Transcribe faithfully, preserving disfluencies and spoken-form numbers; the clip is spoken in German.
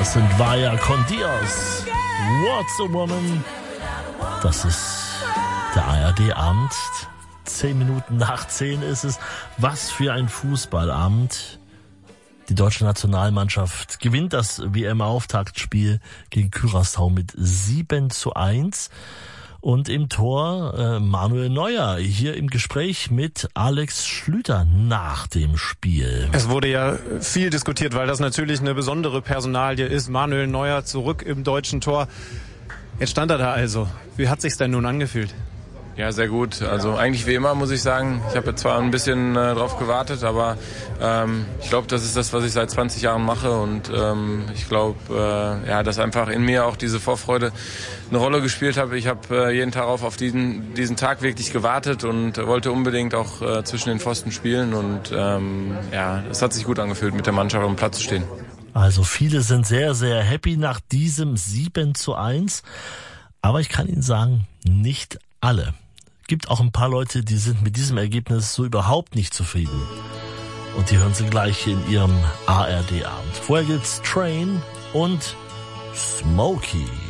Das sind Vaya con Dios. What's a Woman? Das ist der A R D-Abend. Zehn Minuten nach zehn ist es. Was für ein Fußballabend. Die deutsche Nationalmannschaft gewinnt das W M-Auftaktspiel gegen Curaçao mit sieben zu eins. Und im Tor äh, Manuel Neuer, hier im Gespräch mit Alex Schlüter nach dem Spiel. Es wurde ja viel diskutiert, weil das natürlich eine besondere Personalie ist. Manuel Neuer zurück im deutschen Tor. Jetzt stand er da also. Wie hat sich's denn nun angefühlt? Ja, sehr gut. Also eigentlich wie immer, muss ich sagen. Ich habe zwar ein bisschen äh, drauf gewartet, aber ähm, ich glaube, das ist das, was ich seit zwanzig Jahren mache. Und ähm, ich glaube, äh, ja, dass einfach in mir auch diese Vorfreude eine Rolle gespielt habe. Ich habe äh, jeden Tag auf, auf diesen, diesen Tag wirklich gewartet und wollte unbedingt auch äh, zwischen den Pfosten spielen. Und ähm, ja, es hat sich gut angefühlt, mit der Mannschaft auf dem Platz zu stehen. Also viele sind sehr, sehr happy nach diesem sieben zu eins. Aber ich kann Ihnen sagen, nicht alle. Gibt auch ein paar Leute, die sind mit diesem Ergebnis so überhaupt nicht zufrieden. Und die hören Sie gleich in Ihrem A R D-Abend. Vorher gibt's Train und Smokey.